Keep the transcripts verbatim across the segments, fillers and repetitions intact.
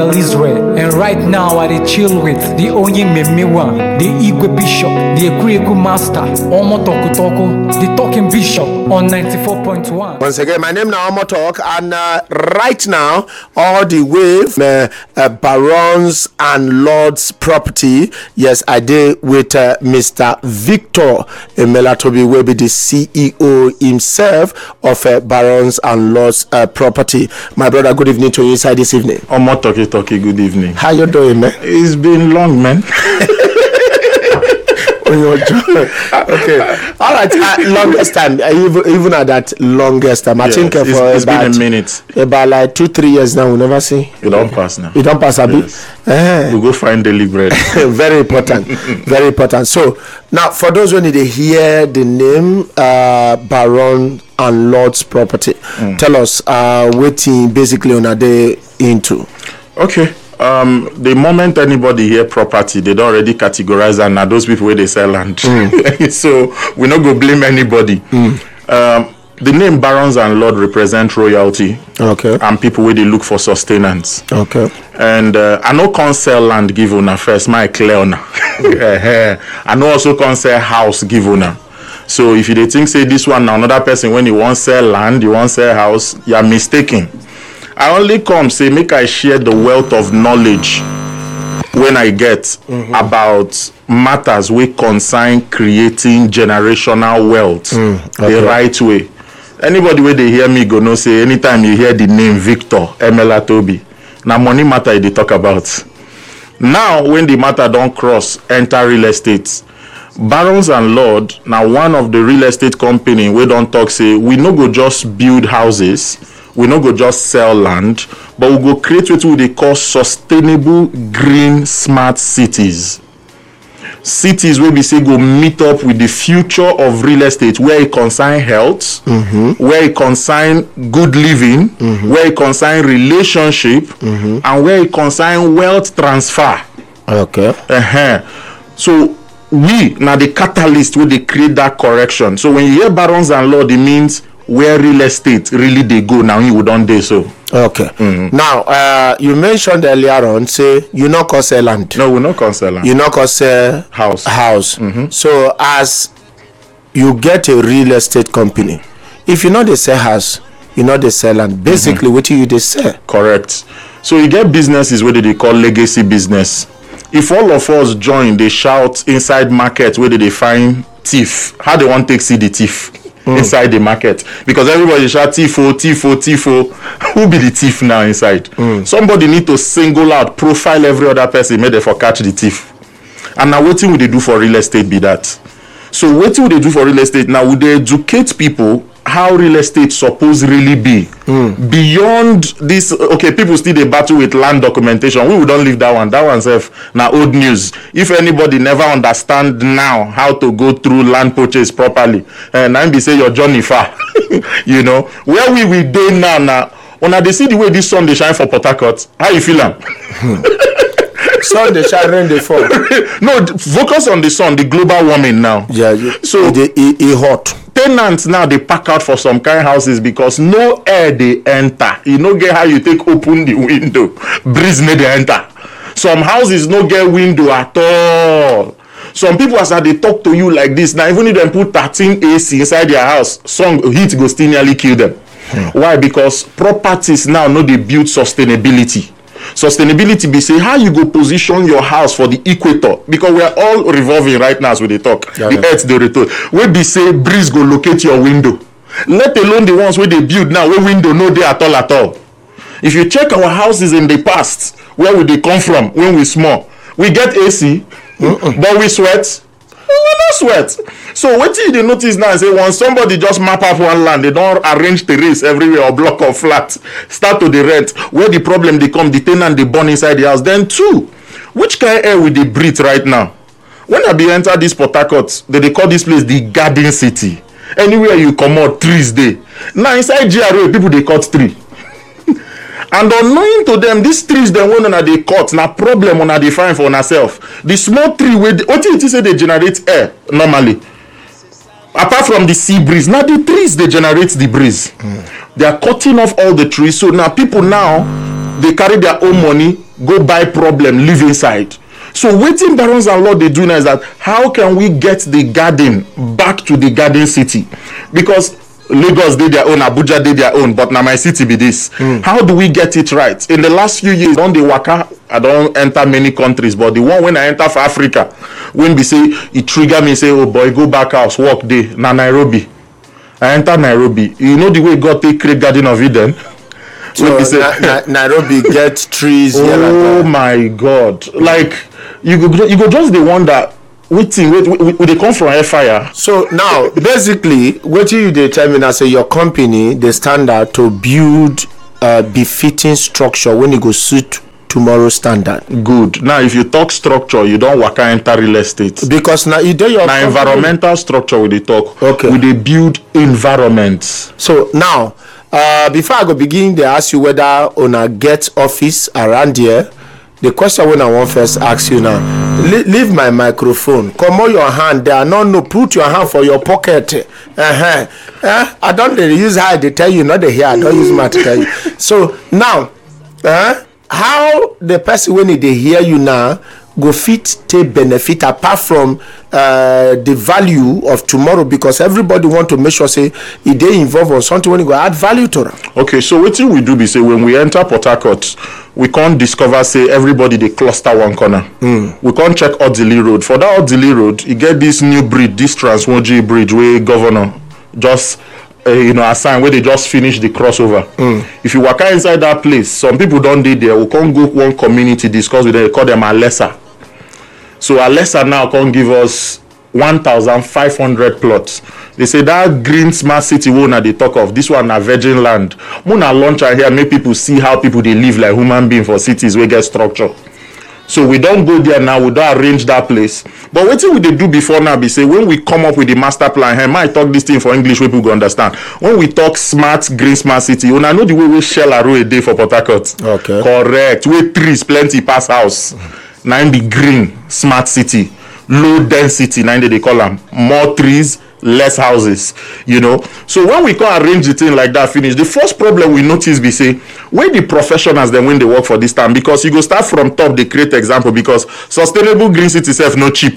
Israel. And right now I dey chill with the Onye Memiwa, the Igwe Bishop, the Ekuriku Master, Omo Toku Toku, the Talking Bishop on ninety-four point one. Once again, my name is Omo Talk, and uh, right now, all the way from uh, uh, Barons and Lords Property, yes, I did with uh, Mister Victor Emelatobi, will be the C E O himself of uh, Barons and Lords uh, Property. My brother, good evening to you inside this evening. Omo Talky Talky, good evening. How you doing, man? It's been long, man. Okay, all right. Uh, longest time, uh, even even at that longest time, I yes, think uh, it's, for it's about been a minute, about like two, three years now. We never see. You don't pass now. You don't pass a bit. Yes. Uh, we go find daily bread. Very important, very important. So now, for those who need to hear the name, uh, Baron and Lord's Property, mm. tell us uh, what basically on a day into. Okay. Um, the moment anybody hear property, they don't already categorize and now those people where they sell land. Mm. So we not go blame anybody. Mm. Um, the name Barons and Lord represent royalty. Okay. And people where they look for sustenance. Okay. And uh, I know can't sell land give una first, my clear una. I know also can't sell house give una. So if you they think say this one now another person when you want sell land, you want sell house, you are mistaken. I only come say make I share the wealth of knowledge when I get mm-hmm. about matters we concern creating generational wealth mm, okay. the right way. Anybody where they hear me go no say anytime you hear the name Victor Emelatobi, now money matter they talk about. Now when the matter don't cross enter real estate, Barons and Lord now one of the real estate company we don't talk say we no go just build houses. We no go just sell land, but we go create what they call sustainable green smart cities. Cities where we say go meet up with the future of real estate, where it concern health, mm-hmm. where it concern good living, mm-hmm. where it concern relationship, mm-hmm. and where it concern wealth transfer. Okay. Uh-huh. So we now the catalyst where they create that correction. So when you hear Barons and Lord, it means where real estate really they go now you would don't do so. Okay. Mm-hmm. Now uh you mentioned earlier on say you not call sell land. No, we not call sell land. You not call sell house. House. Mm-hmm. So as you get a real estate company, if you know they sell house, you know they sell land. Basically, mm-hmm. what do you they sell? Correct. So you get businesses where they call legacy business. If all of us join, they shout inside market where they find thief. How they want to take see the thief? Mm. Inside the market, because everybody shout tifo, tifo, tifo. Who be the thief now inside? Mm. Somebody need to single out, profile every other person, make them for catch the thief. And now what would they do for real estate be that? So what would they do for real estate? Now would they educate people how real estate supposed really be mm. beyond this? Okay, people still they battle with land documentation. We would don't leave that one. That one self now old news. If anybody never understand now how to go through land purchase properly, and I be say your journey far. You know where we we dey now now. When they see the way this sun they shine for Port Harcourt, how you feel am? Sun they shine, rain they fall. No, focus on the sun, the global warming now. Yeah. So it, it, it hot. Tenants now they pack out for some kind of houses because no air they enter. You no get how you take open the window, breeze may they enter. Some houses no get window at all. Some people as they talk to you like this now, even if they put thirteen A C inside their house, some heat go still nearly kill them. Hmm. Why? Because properties now know they build sustainability. Sustainability be say how you go position your house for the equator, because we are all revolving right now as we they talk. Yeah, the yeah. earth they return. We be say breeze go locate your window. Let alone the ones where they build now, where window no there at all at all. If you check our houses in the past, where would they come from when we small? We get A C, mm-mm. but we sweat. We not sweat. So what you they notice now say when somebody just map up one land, they don't arrange terrace everywhere or block or flat, start to the rent. Where the problem they come, the tenant they burn inside the house. Then two, which kind of air will they breathe right now? When I be enter this Port Harcourt, they, they call this place the Garden City. Anywhere you come out, trees day. Now inside G R A, people they cut tree. And unknowing to them, these trees they want on they cut. Now problem on they find for ourselves. The small tree with what you say they generate air normally. Apart from the sea breeze, now the trees they generate the breeze. Mm. They are cutting off all the trees. So now people now they carry their own money, go buy problem, live inside. So wetin barons and lords dey do now is that how can we get the garden back to the garden city? Because Lagos did their own, Abuja did their own, but now my city be this. Mm. How do we get it right? In the last few years, on the waka, I don't enter many countries, but the one when I enter for Africa, when we say it trigger me, say, oh boy, go back house, walk day, na Nairobi. I enter Nairobi. You know the way God take create Garden of Eden? So say, Na- Na- Nairobi get trees. Oh my God! Like you go, you go just the wonder. Waiting, wait, wait, wait, they come from hellfire. So now, basically, what you determine as say your company, the standard to build a befitting structure when you go suit tomorrow's standard. Good. Now, if you talk structure, you don't work enter real estate. Because now you do your now environmental structure with the talk. Okay. With the build environments. So now, uh, before I go begin, they ask you whether owner get office around here. The question when I want first ask you now, leave my microphone, come on your hand there, no, no, put your hand for your pocket. Uh-huh. Uh, I don't use how they tell you, not the hair, I don't use my to tell you. So now, uh, how the person when they hear you now, go fit take benefit apart from uh, the value of tomorrow, because everybody want to make sure say if they involve on something when you go add value to them. Okay, so what we do be say when we enter Port Harcourt, we can't discover say everybody they cluster one corner. Mm. We can't check Odili Road. For that Odili Road, you get this new bridge, this Transmoji bridge where governor just uh, you know assign where they just finish the crossover. Mm. If you walk inside that place, some people don't do there. We can't go one community discuss with them. They call them Alessa. So Alessa now can give us one thousand five hundred plots. They say that green smart city one they talk of, this one a virgin land. Muna launch here, make people see how people they live like human beings for cities where get structure. So we don't go there now, we don't arrange that place. But what we they do before now be say when we come up with the master plan, hey, might talk this thing for English where people go understand. When we talk smart green smart city, when I know the way we shell a row a day for Port Harcourt. Okay. Correct. We trees plenty pass house. Now be green smart city, low density. Now they call them more trees, less houses. You know. So when we can arrange the thing like that, finish. The first problem we notice be say where the professionals then when they work for this time, because you go start from top. They create example because sustainable green city self no cheap.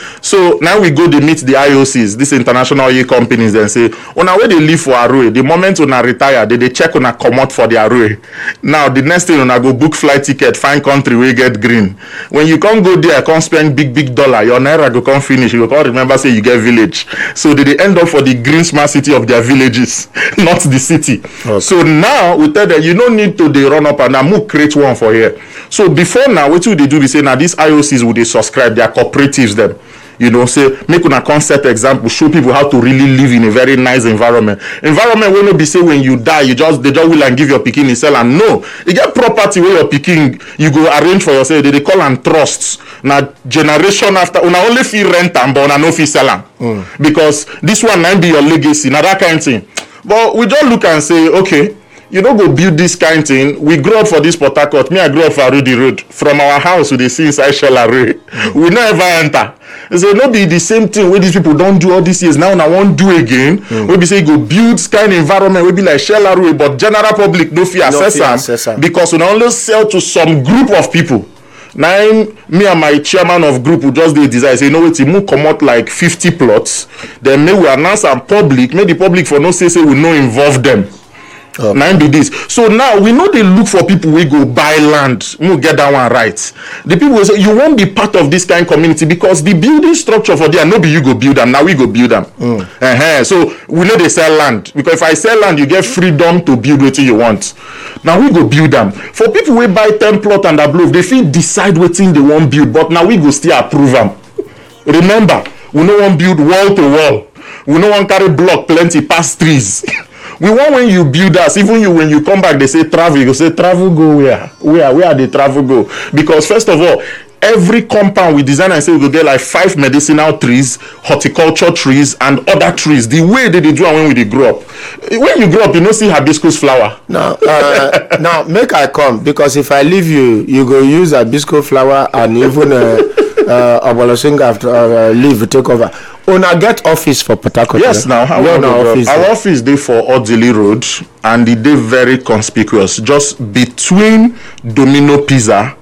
So now we go to meet the I O Cs, these international oil companies, and say, on our way they live for Arue, the moment when I retire, they, they check on a come out for the Arue. Now the next thing when I go book flight ticket, find country where get green. When you can't go there, can't spend big big dollar, your naira go can't finish. You can't remember say you get village. So they, they end up for the green smart city of their villages, not the city. Okay. So now we tell them you don't need to they run up and now move create one for here. So before now, what do they do? They say now these I O Cs would they subscribe their cooperatives them. You know, say make una concept example, show people how to really live in a very nice environment. Environment will not be say when you die, you just they just will and give your picking and sell and no. You get property where your picking, you go arrange for yourself. They, they call and trusts. Now generation after una only fee rent and but una no fee sell them. Mm. Because this one might be your legacy, now that kind of thing. But we just look and say, okay, you don't go build this kind of thing. We grew up for this Port Harcourt. Me, I grew up for Rudy Road. From our house, we they see inside Shell Array. Mm. We never enter. So no be the same thing where these people don't do all these years. Now I won't do again. Mm. We be say go build kind of environment. We be like Shell Array, but general public no fear no access them because we only sell to some group of people. Now me and my chairman of group will just do a design. Say, you know what, we come out like fifty plots. Then may we announce and public. May the public for no say say we no involve them. Okay. Nine be this. So now we know they look for people we go buy land. We'll get that one right. The people will say you won't be part of this kind of community because the building structure for there, no be you go build them. Now we go build them. Mm. Uh-huh. So we know they sell land. Because if I sell land, you get freedom to build what you want. Now we go build them. For people we buy ten plot and above, they feel decide what thing they want build, but now we go still approve them. Remember, we no want build wall to wall. We no want carry block plenty past trees. We want when you build us, even you when you come back, they say travel. You go say travel go where? Where? Where they travel go? Because first of all, every compound we design and say we go get like five medicinal trees, horticulture trees, and other trees. The way that they do and when we they grow up. When you grow up, you don't see hibiscus flower. Now, uh, now make I come because if I leave you, you go use hibiscus flower and even uh, uh, Obolosinga after uh, leave take over. Una get office for Port Harcourt. Yes, now how our office? Our there? office dey for Odili Road, and it dey very conspicuous, just between Domino Pizza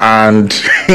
and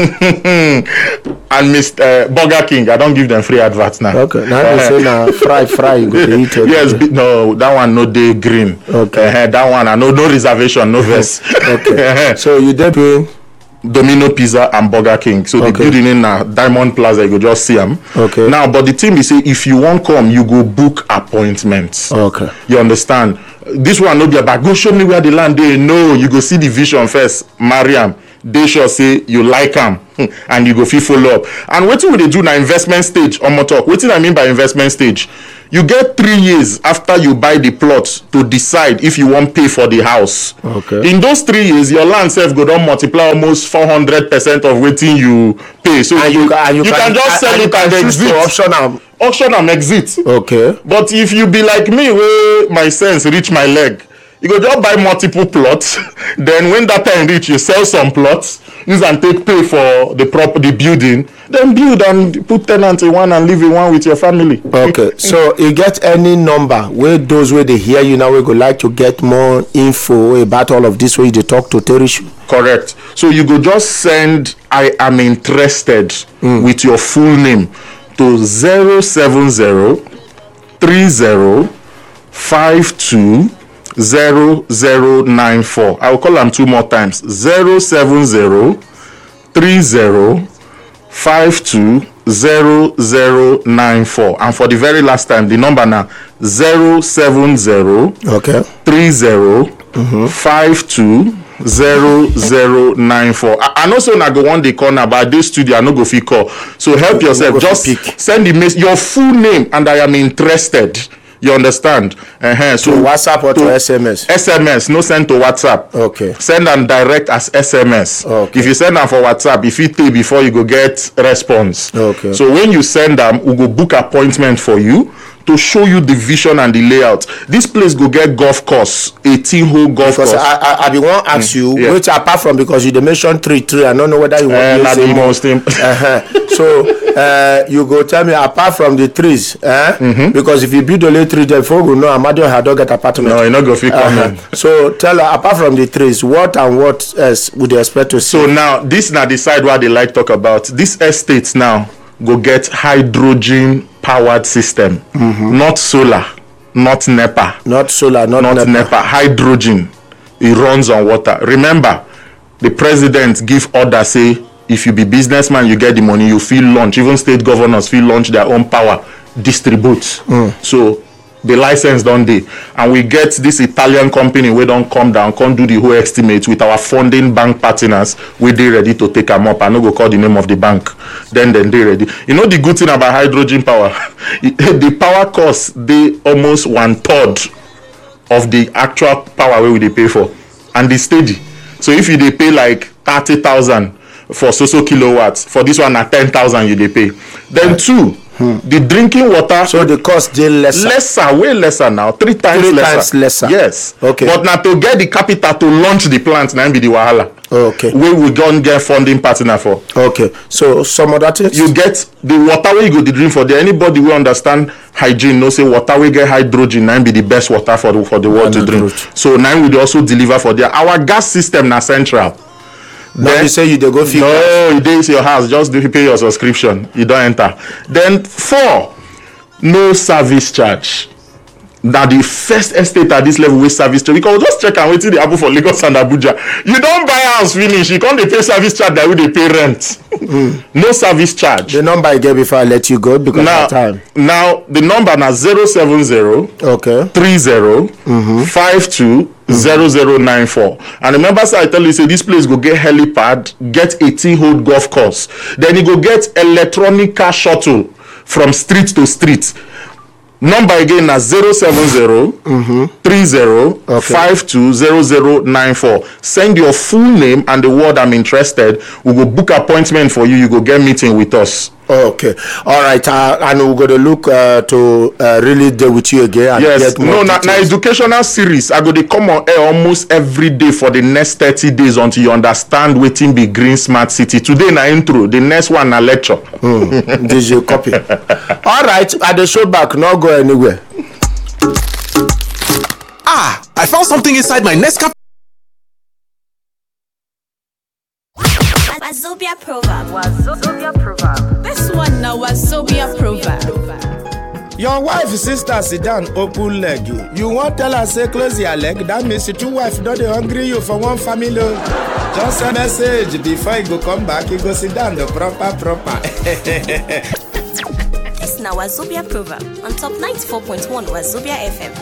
and Mister Burger King. I don't give them free adverts now. Okay. Now they say now fry fry you go to eat it. Yes, be, no, that one no day green. Okay. Uh, that one I no no reservation, no verse. Okay. So you dey pay Domino Pizza and Burger King. So Okay. the building in uh, Diamond Plaza, you go just see them. Okay. Now, but the thing is, say if you won't come, you go book appointments. Okay. You understand? This one no be about go show me where the land dey. No, you go see the vision first. Mariam, they sure say you like them, and you go fit follow up. And what we dey do na investment stage on my talk. What I mean by investment stage? You get three years after you buy the plot to decide if you want pay for the house. Okay. In those three years, your land self go don multiply almost four hundred percent of wetin you pay. So and you, you, can, and you, you can, can just sell and it you and can choose to exit. option am. Auction and exit. Okay. But if you be like me, where my sense reach my leg, you go just buy multiple plots. Then when that time reach, you sell some plots, use and take pay for the property building. Then build and put tenant in one and live in one with your family. Okay. So you get any number where those where they hear you now we go like to get more info about all of this where you talk to Terishu. Correct. So you go just send I am interested mm. with your full name to zero seven zero three zero five two zero zero nine four. I will call them two more times. zero seven zero three zero five two zero zero nine four. And for the very last time, the number now zero seven zero Okay. three zero five two zero zero nine four. I, I know so na go one day corner, but this studio I no go fit call. So help yourself. go Just fit pick. send the mess your full name and I am interested. You understand? Uh-huh. So To WhatsApp or to S M S? S M S, no send to WhatsApp. Okay. Send them direct as S M S. Okay. If you send them for WhatsApp, if it take before you go get response. Okay. So when you send them, we go book appointment for you to show you the vision and the layout. This place go get golf course, eighteen hole golf Because course. I I, I be want ask you yeah. which apart from because you dey mention three three I don't know whether you want Uh, to na say the more. most im- Uh-huh. So uh, you go tell me apart from the trees, eh? Mm-hmm. Because if you build only three, then folk will know Amadio had don't get apartment. No, you not go fit come Uh-huh. in. So tell her apart from the trees, what and what else would you expect to see? So now this na the side where they like talk about. This estate now go get hydrogen powered system, mm-hmm. not solar, not NEPA, not solar, not, not NEPA. NEPA, hydrogen. It runs on water. Remember, the president give order say if you be businessman, you get the money, you feel launch. Even state governors feel launch their own power, distribute. Mm. So the license done dey, and we get this Italian company we don't come down, come do the whole estimate with our funding bank partners. We dey ready to take them up. I no go call the name of the bank. Then then they ready. You know the good thing about hydrogen power, the power cost they almost one third of the actual power we they pay for, and they steady. So if you they pay like thirty thousand for so so kilowatts, for this one at ten thousand you they pay. Then right. two. Hmm. The drinking water, so the cost dey lesser, lesser, way lesser now, three times three lesser. times lesser. Yes. Okay. But now to get the capital to launch the plant, now be the wahala. Okay. We will go and get funding partner for. Okay. So some other things. You get the water where you go to drink for there. Anybody will understand hygiene. No say water we get hydrogen. Now be the best water for the for the world to drink. Truth. So now we also deliver for there. Our gas system now central. Now then, you say you dey go figure. No, you dey your house. Just do pay your subscription. You don't enter. Then four, no service charge. That the first estate at this level with service charge. Because just check and wait till the happen for Lagos and Abuja. You don't buy house finish. You can't pay service charge that way they pay rent. Mm. No service charge. The number I get before I let you go because now, of time. Now the number now zero seven zero okay three zero mm-hmm. five two mm-hmm. zero zero nine four. And remember, so I tell you, say this place go get helipad, get eighteen hole golf course. Then you go get electronic car shuttle from street to street. Number again na zero seven zero three zero five two zero zero nine four. Send your full name and the word I'm interested. We will book appointment for you. You go get meeting with us. Okay, all right, uh, and we're going to look uh, to uh, really deal with you again. And yes, get more no, na, na educational series. I go to come on air almost every day for the next thirty days until you understand wetin be Green Smart City. Today na intro, the next one na lecture. Mm, this is your copy. All right, at the show back, not go anywhere. Ah, I found something inside my Nescafe. Wazobia proverb. Wazobia proverb. This one now Wazobia proverb. Your wife sister sit down open leg. You want tell her say close your leg. That means your two wife don't they hungry you for one family. Just send a message before you go come back. You go sit down the proper proper. This now Wazobia proverb on top ninety-four point one Wazobia F M.